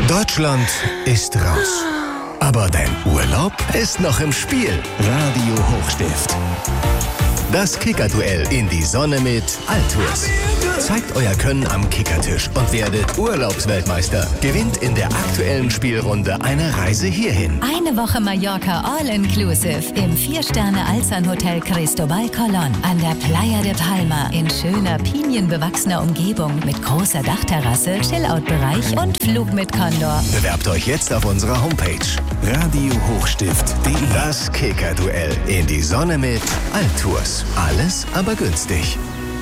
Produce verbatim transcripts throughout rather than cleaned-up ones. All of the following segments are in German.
Deutschland ist raus. Aber dein Urlaub ist noch im Spiel. Radio Hochstift. Das Kickerduell in die Sonne mit Altours. Zeigt euer Können am Kickertisch und werdet Urlaubsweltmeister. Gewinnt in der aktuellen Spielrunde eine Reise hierhin. Eine Woche Mallorca All-Inclusive im vier-Sterne-Alzan-Hotel Cristobal Colón an der Playa de Palma in schöner, pinienbewachsener Umgebung mit großer Dachterrasse, Chillout-Bereich und Flug mit Condor. Bewerbt euch jetzt auf unserer Homepage radio hochstift punkt de. Das Kickerduell in die Sonne mit Altours. Alles aber günstig.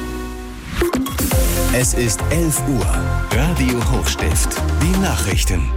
Es ist elf Uhr. Radio Hochstift. Die Nachrichten.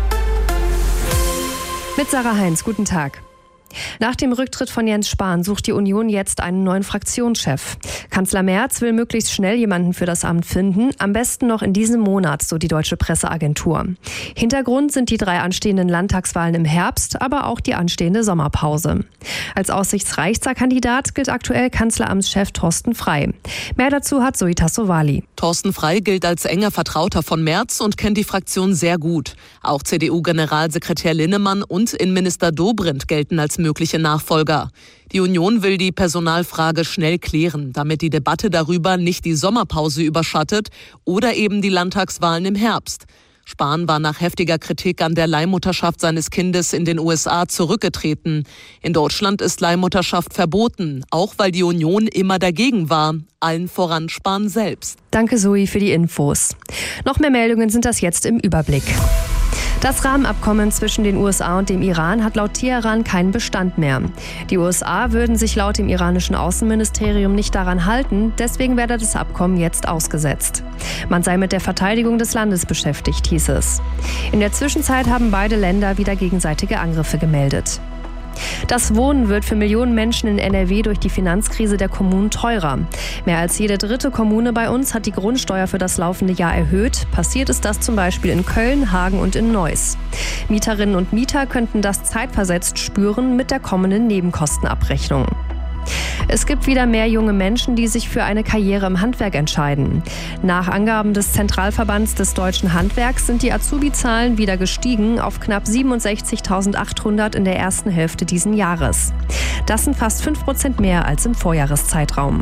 Mit Sarah Heinz, guten Tag. Nach dem Rücktritt von Jens Spahn sucht die Union jetzt einen neuen Fraktionschef. Kanzler Merz will möglichst schnell jemanden für das Amt finden, am besten noch in diesem Monat, so die Deutsche Presseagentur. Hintergrund sind die drei anstehenden Landtagswahlen im Herbst, aber auch die anstehende Sommerpause. Als aussichtsreichster Kandidat gilt aktuell Kanzleramtschef Thorsten Frey. Mehr dazu hat Zoe Tassovali. Thorsten Frey gilt als enger Vertrauter von Merz und kennt die Fraktion sehr gut. Auch C D U-Generalsekretär Linnemann und Innenminister Dobrindt gelten als mögliche Nachfolger. Die Union will die Personalfrage schnell klären, damit die Debatte darüber nicht die Sommerpause überschattet oder eben die Landtagswahlen im Herbst. Spahn war nach heftiger Kritik an der Leihmutterschaft seines Kindes in den U S A zurückgetreten. In Deutschland ist Leihmutterschaft verboten, auch weil die Union immer dagegen war, allen voran Spahn selbst. Danke Zoe für die Infos. Noch mehr Meldungen sind das jetzt im Überblick. Das Rahmenabkommen zwischen den U S A und dem Iran hat laut Teheran keinen Bestand mehr. Die U S A würden sich laut dem iranischen Außenministerium nicht daran halten, deswegen werde das Abkommen jetzt ausgesetzt. Man sei mit der Verteidigung des Landes beschäftigt, hieß es. In der Zwischenzeit haben beide Länder wieder gegenseitige Angriffe gemeldet. Das Wohnen wird für Millionen Menschen in N R W durch die Finanzkrise der Kommunen teurer. Mehr als jede dritte Kommune bei uns hat die Grundsteuer für das laufende Jahr erhöht. Passiert ist das zum Beispiel in Köln, Hagen und in Neuss. Mieterinnen und Mieter könnten das zeitversetzt spüren mit der kommenden Nebenkostenabrechnung. Es gibt wieder mehr junge Menschen, die sich für eine Karriere im Handwerk entscheiden. Nach Angaben des Zentralverbands des deutschen Handwerks sind die Azubi-Zahlen wieder gestiegen auf knapp siebenundsechzigtausendachthundert in der ersten Hälfte diesen Jahres. Das sind fast fünf Prozent mehr als im Vorjahreszeitraum.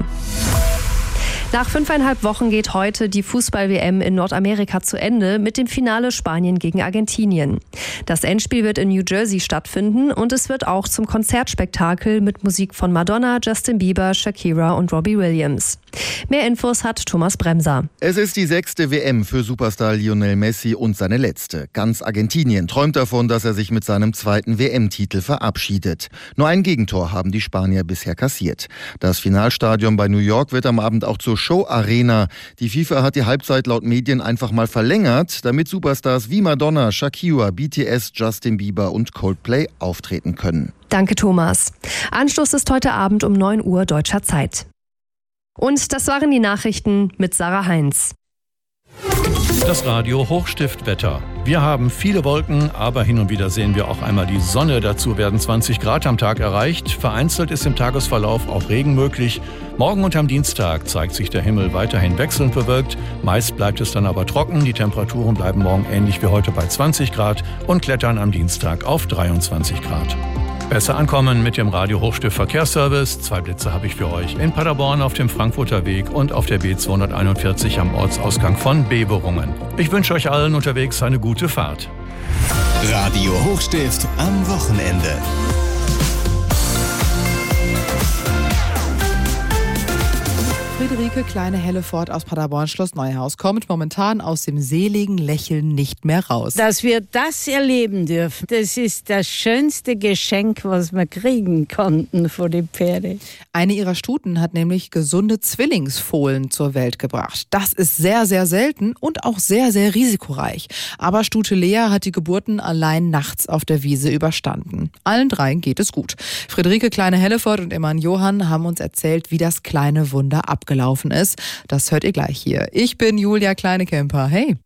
Nach fünfeinhalb Wochen geht heute die Fußball-W M in Nordamerika zu Ende mit dem Finale Spanien gegen Argentinien. Das Endspiel wird in New Jersey stattfinden und es wird auch zum Konzertspektakel mit Musik von Madonna, Justin Bieber, Shakira und Robbie Williams. Mehr Infos hat Thomas Bremser. Es ist die sechste W M für Superstar Lionel Messi und seine letzte. Ganz Argentinien träumt davon, dass er sich mit seinem zweiten W M-Titel verabschiedet. Nur ein Gegentor haben die Spanier bisher kassiert. Das Finalstadion bei New York wird am Abend auch zur Show-Arena. Die FIFA hat die Halbzeit laut Medien einfach mal verlängert, damit Superstars wie Madonna, Shakira, B T S, Justin Bieber und Coldplay auftreten können. Danke, Thomas. Anstoß ist heute Abend um neun Uhr deutscher Zeit. Und das waren die Nachrichten mit Sarah Heinz. Das Radio Hochstiftwetter. Wir haben viele Wolken, aber hin und wieder sehen wir auch einmal die Sonne. Dazu werden zwanzig Grad am Tag erreicht. Vereinzelt ist im Tagesverlauf auch Regen möglich. Morgen und am Dienstag zeigt sich der Himmel weiterhin wechselnd bewölkt. Meist bleibt es dann aber trocken. Die Temperaturen bleiben morgen ähnlich wie heute bei zwanzig Grad und klettern am Dienstag auf dreiundzwanzig Grad. Besser ankommen mit dem Radio Hochstift Verkehrsservice. Zwei Blitze habe ich für euch. In Paderborn auf dem Frankfurter Weg und auf der B zweihunderteinundvierzig am Ortsausgang von Beverungen. Ich wünsche euch allen unterwegs eine gute Fahrt. Radio Hochstift am Wochenende. Friederike Kleine-Hellefort aus Paderborn-Schloss Neuhaus kommt momentan aus dem seligen Lächeln nicht mehr raus. Dass wir das erleben dürfen, das ist das schönste Geschenk, was wir kriegen konnten für die Pferde. Eine ihrer Stuten hat nämlich gesunde Zwillingsfohlen zur Welt gebracht. Das ist sehr, sehr selten und auch sehr, sehr risikoreich. Aber Stute Lea hat die Geburten allein nachts auf der Wiese überstanden. Allen dreien geht es gut. Friederike Kleine-Hellefort und Eman Johann haben uns erzählt, wie das kleine Wunder abgelaufen ist. Das hört ihr gleich hier. Ich bin Julia Kleinekemper. Hey.